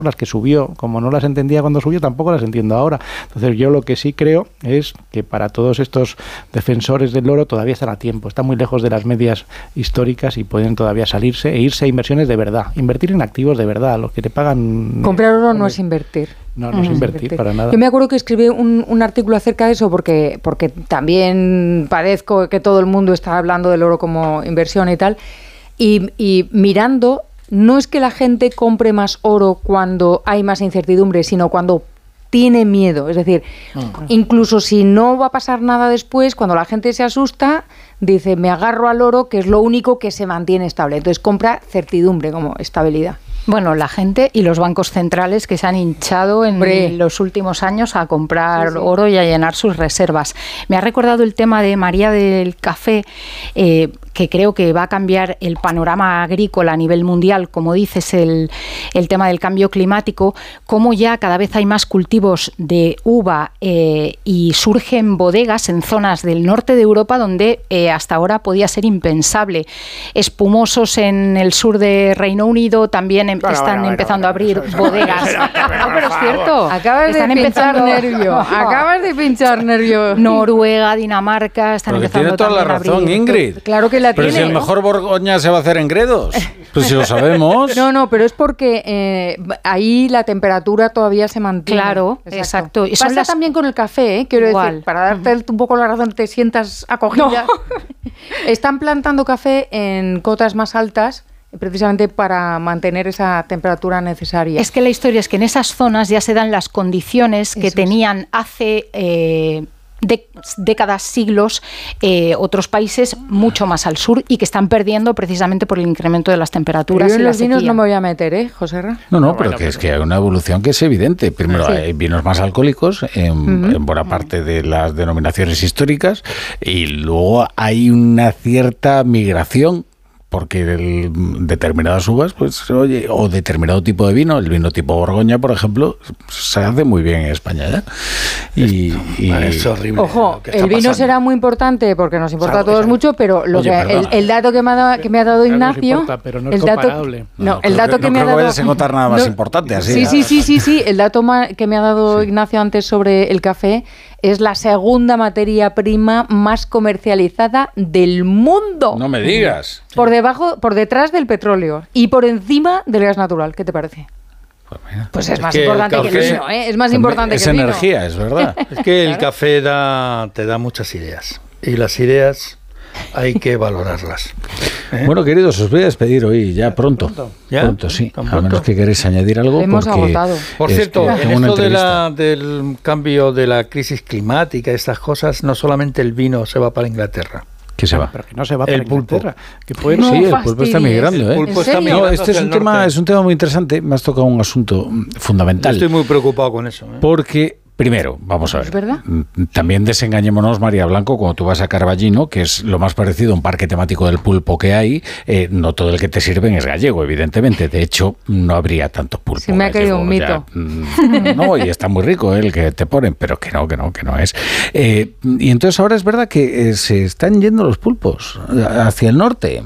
las que subió, como no las entendía cuando subió, tampoco las entiendo ahora. Entonces yo lo que sí creo es que para todos estos defensores del oro todavía están a tiempo, están muy lejos de las medias históricas y pueden todavía salirse e irse a inversiones de verdad, invertir en activos de verdad, los que te pagan... Comprar oro no es invertir. No es invertir para nada. Yo me acuerdo que escribí un artículo acerca de eso porque también padezco que todo el mundo está hablando del oro como inversión y tal, y mirando... No es que la gente compre más oro cuando hay más incertidumbre, sino cuando tiene miedo. Es decir, incluso si no va a pasar nada después, cuando la gente se asusta, dice, me agarro al oro, que es lo único que se mantiene estable. Entonces compra certidumbre como estabilidad. Bueno, la gente y los bancos centrales que se han hinchado en los últimos años a comprar oro y a llenar sus reservas. Me ha recordado el tema de María del café, que creo que va a cambiar el panorama agrícola a nivel mundial, como dices, el tema del cambio climático, cómo ya cada vez hay más cultivos de uva y surgen bodegas en zonas del norte de Europa donde hasta ahora podía ser impensable. Espumosos en el sur de Reino Unido también están empezando a abrir bodegas. No, pero es cierto. Acabas de pinchar nervio. Noruega, Dinamarca, están empezando tiene toda la razón, Ingrid. Claro que la pero tiene. Si el mejor Borgoña se va a hacer en Gredos, pues si lo sabemos. No, pero es porque ahí la temperatura todavía se mantiene. Claro, exacto. Y pasa también con el café, quiero decir, para darte un poco la razón, te sientas acogida. No. Están plantando café en cotas más altas, precisamente para mantener esa temperatura necesaria. Es que la historia es que en esas zonas ya se dan las condiciones que tenían hace décadas, siglos, otros países mucho más al sur y que están perdiendo precisamente por el incremento de las temperaturas. Pero yo en los vinos no me voy a meter, Joserra. No, pero es que hay una evolución que es evidente. Primero, hay vinos más alcohólicos en buena parte de las denominaciones históricas y luego hay una cierta migración porque determinadas uvas, pues oye, o determinado tipo de vino, el vino tipo Borgoña, por ejemplo, se hace muy bien en España, ¿ya? Y es horrible. Ojo, el vino pasando será muy importante porque nos importa a todos mucho, pero el dato que me ha dado Ignacio, importa, pero no es comparable. El dato que me ha dado, no vayas a encontrar nada más importante así. Sí, el dato que me ha dado Ignacio antes sobre el café es la segunda materia prima más comercializada del mundo. No me digas. Por detrás del petróleo y por encima del gas natural. ¿Qué te parece? Pues es más importante que el vino, Es más importante que el vino. Es energía, es verdad. Es que el café te da muchas ideas. Y las ideas hay que valorarlas. Bueno, queridos, os voy a despedir hoy, ya pronto. Pronto, sí. A menos que queréis añadir algo. Hemos agotado. Por cierto, en esto del cambio de la crisis climática, estas cosas, no solamente el vino se va para Inglaterra. ¿Qué se va? Pero que no se va para el pulpo. Que puede, sí, el pulpo está migrando. El pulpo está migrando. No, este es un tema muy interesante. Me has tocado un asunto fundamental. Yo estoy muy preocupado con eso. Porque... Primero, vamos a ver. ¿Es verdad? También desengañémonos, María Blanco, cuando tú vas a Carballino, que es lo más parecido a un parque temático del pulpo que hay, no todo el que te sirven es gallego, evidentemente. De hecho, no habría tanto pulpo. Se me ha caído un mito. No, y está muy rico el que te ponen, pero que no es. Y entonces ahora es verdad que se están yendo los pulpos hacia el norte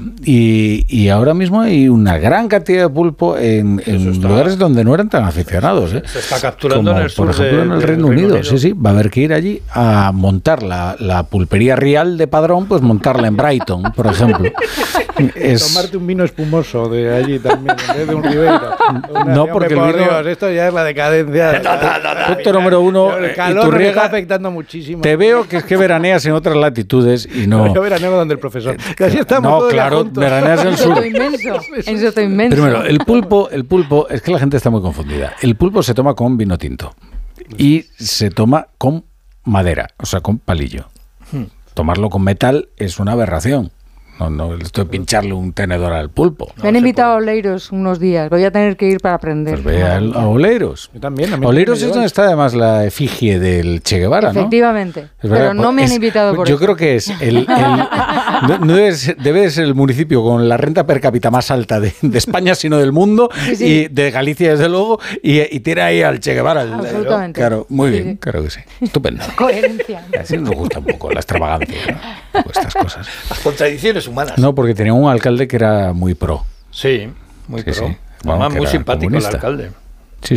y ahora mismo hay una gran cantidad de pulpo en lugares donde no eran tan aficionados. Se está capturando como, en el sur, por ejemplo, en el Reino Unido. Sí, va a haber que ir allí a montar la pulpería real de Padrón, pues montarla en Brighton, por ejemplo. Tomarte un vino espumoso de allí también, en vez de un Ribeira. No, porque el vino... Dios, esto ya es la decadencia. Punto número uno, el calor me está afectando muchísimo. Te veo que es que veraneas en otras latitudes y no... Yo veraneo donde el profesor. Así estamos no, claro, veraneas en el sur. Eso está inmenso. Primero, el pulpo, es que la gente está muy confundida. El pulpo se toma con vino tinto. Y se toma con madera, o sea, con palillo. Tomarlo con metal es una aberración. No, esto de pincharle un tenedor al pulpo. Me han invitado a Oleiros unos días. Voy a tener que ir para aprender. Pues ve a Oleiros. Yo también. Oleiros es donde está además la efigie del Che Guevara, ¿no? Efectivamente. Pero no me han invitado por eso. Yo creo que es debe ser el municipio con la renta per cápita más alta de España, sino del mundo, y de Galicia, desde luego, y tiene ahí al Che Guevara. Absolutamente. Claro, muy bien, claro que sí. Estupendo. Coherencia. Así nos gusta un poco la extravagancia, ¿no? Estas cosas. Las contradicciones humanas. No, porque tenía un alcalde que era muy pro. Sí, muy pro. Sí. Además, muy simpático comunista. El alcalde.